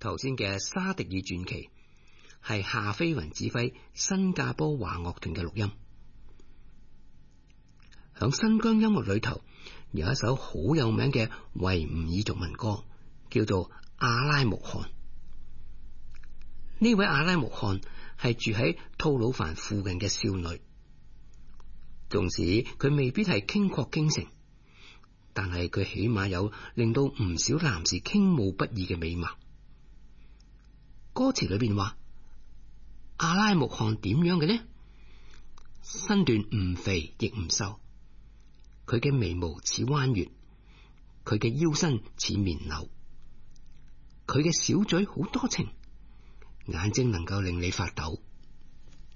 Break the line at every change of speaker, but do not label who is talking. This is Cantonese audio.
頭先嘅沙迪爾傳奇係夏飛雲指揮新加坡華樂團嘅錄音。響新疆音樂裏頭有一首好有名嘅維吾爾族民歌，叫做《阿拉木汗》。呢位阿拉木汗係住喺吐魯番附近嘅少女，縱使佢未必係傾國傾城，但係佢起碼有令到唔少男士傾慕不已嘅美貌。歌詞裏邊話，阿拉木汗點樣嘅呢？身段唔肥亦唔瘦，佢嘅眉毛似彎月，佢嘅腰身似棉柳，佢嘅小嘴好多情，眼睛能夠令你發抖。